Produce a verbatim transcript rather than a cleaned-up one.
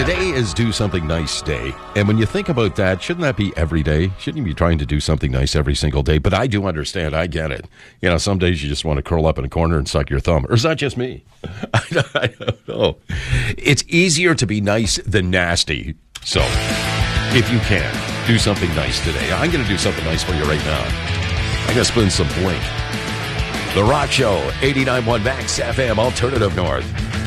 Today is Do Something Nice Day. And when you think about that, shouldn't that be every day? Shouldn't you be trying to do something nice every single day? But I do understand. I get it. You know, some days you just want to curl up in a corner and suck your thumb. Or is that just me? I don't, I don't know. It's easier to be nice than nasty. So, if you can, do something nice today. I'm going to do something nice for you right now. I'm going to spin some Blink. The Rock Show, eighty-nine point one Max F M, Alternative North.